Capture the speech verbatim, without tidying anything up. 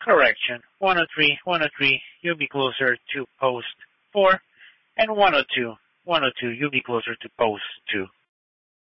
Correction. one oh three, one oh three, you'll be closer to post four. And one oh two, one oh two, you'll be closer to post two.